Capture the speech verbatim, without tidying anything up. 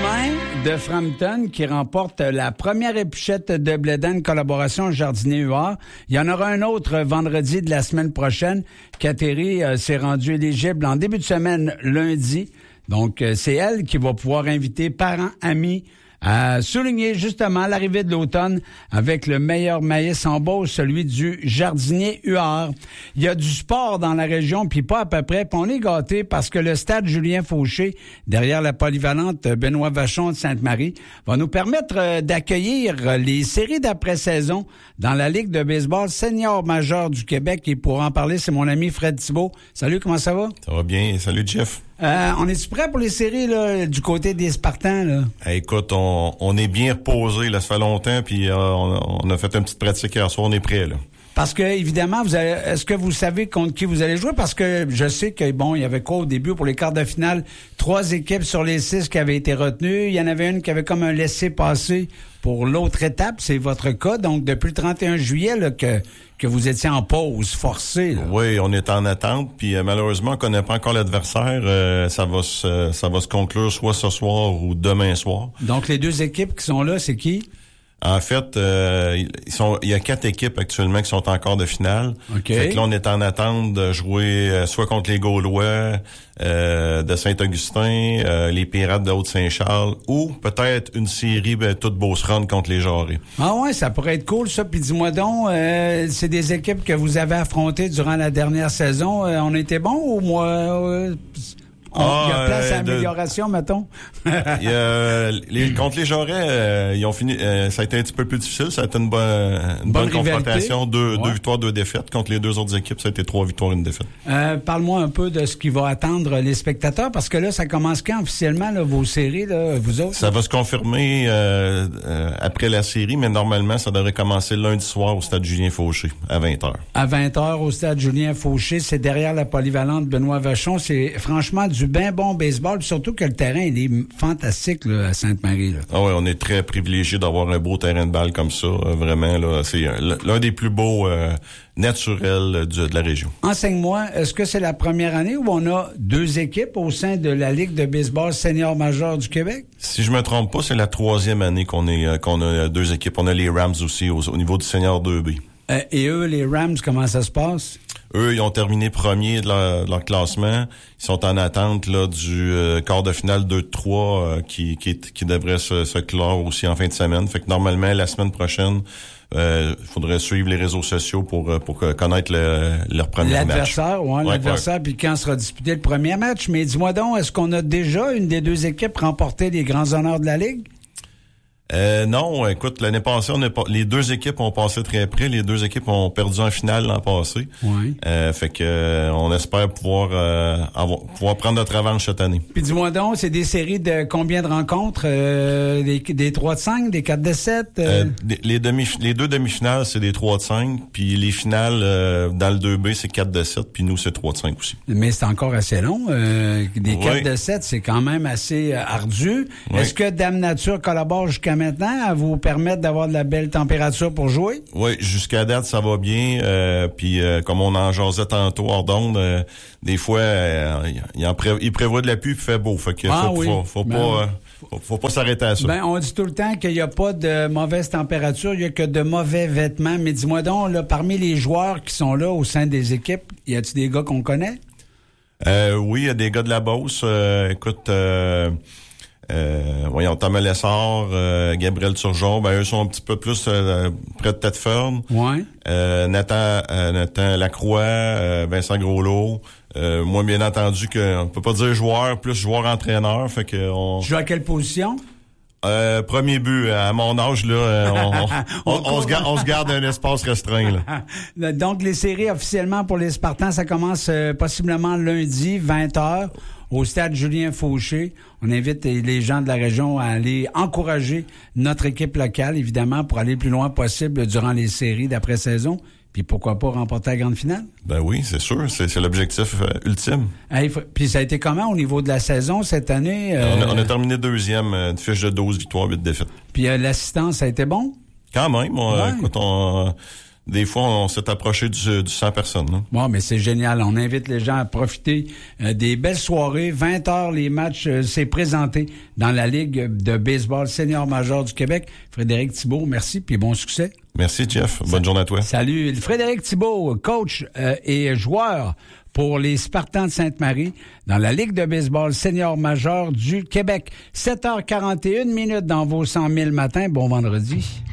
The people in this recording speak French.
Romain de Frampton qui remporte la première épluchette de blé d'Inde collaboration Jardinier Huard. Il y en aura un autre vendredi de la semaine prochaine. Catherine euh, s'est rendue éligible en début de semaine lundi. Donc, euh, c'est elle qui va pouvoir inviter parents, amis, à souligner justement l'arrivée de l'automne avec le meilleur maïs en Beauce, celui du Jardinier Huard. Il y a du sport dans la région, puis pas à peu près, puis on est gâtés parce que le stade Julien Fauché, derrière la polyvalente Benoît Vachon de Sainte-Marie, va nous permettre d'accueillir les séries d'après-saison dans la Ligue de baseball senior majeur du Québec. Et pour en parler, c'est mon ami Fred Thibault. Salut, comment ça va? Ça va bien. Salut, Jeff. Euh, on est-tu prêt pour les séries là, du côté des Spartans? Là? Hey, écoute, on, on est bien reposé, là, ça fait longtemps, puis euh, on, on a fait une petite pratique hier soir, on est prêt, là. Parce que, évidemment, vous avez, est-ce que vous savez contre qui vous allez jouer? Parce que je sais que, bon, il y avait quoi au début pour les quarts de finale? Trois équipes sur les six qui avaient été retenues. Il y en avait une qui avait comme un laissez-passer pour l'autre étape. C'est votre cas. Donc, depuis le trente et un juillet, là, que, que vous étiez en pause forcée. Là. Oui, on est en attente. Puis, euh, malheureusement, on connaît pas encore l'adversaire. Euh, ça va se, ça va se conclure soit ce soir ou demain soir. Donc, les deux équipes qui sont là, c'est qui? En fait, euh, ils sont, il y a quatre équipes actuellement qui sont encore de finale. Okay. Fait que là, on est en attente de jouer euh, soit contre les Gaulois euh, de Saint-Augustin, euh, les Pirates de Haute-Saint-Charles, ou peut-être une série ben, toute beauceronne contre les Jarrets. Ah ouais, ça pourrait être cool, ça. Puis dis-moi donc, euh, c'est des équipes que vous avez affrontées durant la dernière saison. Euh, on était bon ou moi... Euh, On, ah, il y a place à amélioration, de... mettons. il y a, les, contre les Jarrets, euh, ils ont fini. Euh, ça a été un petit peu plus difficile. Ça a été une, bo- une bonne, bonne confrontation. Deux, ouais. deux victoires, deux défaites. Contre les deux autres équipes, ça a été trois victoires, une défaite. Euh, parle-moi un peu de ce qui va attendre les spectateurs, parce que là, ça commence quand officiellement, là, vos séries, là, vous autres? Ça va se confirmer euh, euh, après la série, mais normalement, ça devrait commencer lundi soir au stade Julien Fauché, à vingt heures. À vingt heures au stade Julien Fauché, c'est derrière la polyvalente Benoît Vachon. C'est franchement du bien bon baseball, surtout que le terrain il est fantastique là, à Sainte-Marie. Là. Ah oui, on est très privilégié d'avoir un beau terrain de balle comme ça. Euh, vraiment, là, c'est euh, l'un des plus beaux euh, naturels du, de la région. Enseigne-moi, est-ce que c'est la première année où on a deux équipes au sein de la Ligue de baseball senior majeur du Québec? Si je me trompe pas, c'est la troisième année qu'on est euh, qu'on a deux équipes. On a les Rams aussi au, au niveau du senior deux B. Euh, et eux, les Rams, comment ça se passe? Eux, ils ont terminé premier de leur, de leur classement. Ils sont en attente là du euh, quart de finale deux trois euh, qui, qui qui devrait se, se clore aussi en fin de semaine. Fait que normalement, la semaine prochaine, il euh, faudrait suivre les réseaux sociaux pour pour connaître le, leur premier l'adversaire, match. Ouais, ouais, l'adversaire, puis quand sera disputé le premier match. Mais dis-moi donc, est-ce qu'on a déjà une des deux équipes remporté les grands honneurs de la Ligue? Euh, non, écoute, l'année passée, on est pas, les deux équipes ont passé très près. Les deux équipes ont perdu en finale l'an passé. Oui. Euh, fait que euh, on espère pouvoir euh, avoir, pouvoir prendre notre revanche cette année. Puis dis-moi donc, c'est des séries de combien de rencontres? Euh, des, des trois de cinq, des quatre de sept? Euh... Euh, les demi, les deux demi-finales, c'est des trois de cinq. Puis les finales euh, dans le deux B, c'est quatre de sept. Puis nous, c'est trois de cinq aussi. Mais c'est encore assez long. Euh, des oui. quatre de sept, c'est quand même assez euh, ardu. Oui. Est-ce que Dame Nature collabore jusqu'à maintenant à vous permettre d'avoir de la belle température pour jouer? Oui, jusqu'à date, ça va bien. Euh, puis euh, comme on en jasait tantôt hors d'onde, euh, des fois, euh, il, en pré- il prévoit de la pluie puis fait beau. Fait que ah, faut, oui. faut, faut ben, pas... Euh, Faut, faut pas s'arrêter à ça. Ben, on dit tout le temps qu'il n'y a pas de mauvaise température, il n'y a que de mauvais vêtements. Mais dis-moi donc, là, parmi les joueurs qui sont là au sein des équipes, y a-t-il des gars qu'on connaît? Euh, oui, il y a des gars de la Beauce. Euh, écoute, euh, euh, voyons, Thomas Lessard, euh, Gabriel Turgeon, ben eux sont un petit peu plus euh, près de Tête-Ferme. Ouais. Euh, Nathan, euh, Nathan Lacroix, euh, Vincent Groslot. Euh, moi, bien entendu, que on peut pas dire joueur, plus joueur-entraîneur. Fait que on. Tu joues à quelle position? Euh, premier but, à mon âge, là, on, on, on, on, se garde, on se garde un espace restreint. Là. Donc, les séries officiellement pour les Spartans, ça commence euh, possiblement lundi, vingt heures, au stade Julien Fauché. On invite les gens de la région à aller encourager notre équipe locale, évidemment, pour aller le plus loin possible durant les séries d'après-saison. Puis pourquoi pas remporter la grande finale? Ben oui, c'est sûr. C'est, c'est l'objectif euh, ultime. Hey, puis ça a été comment au niveau de la saison cette année? Euh... On, a, on a terminé deuxième, une fiche de douze victoires, huit défaites. Puis euh, l'assistance, ça a été bon? Quand même. On, ouais. écoute, on, des fois, on s'est approché du, du cent personnes. Là. Bon, mais c'est génial. On invite les gens à profiter euh, des belles soirées. vingt heures, les matchs, euh, c'est présenté dans la Ligue de baseball senior major du Québec. Frédéric Thibault, merci, puis bon succès. Merci, Jeff. Bonne Sa- journée à toi. Salut. Frédéric Thibault, coach euh, et joueur pour les Spartans de Sainte-Marie dans la Ligue de baseball senior major du Québec. sept heures quarante et une minutes dans vos cent mille matins. Bon vendredi.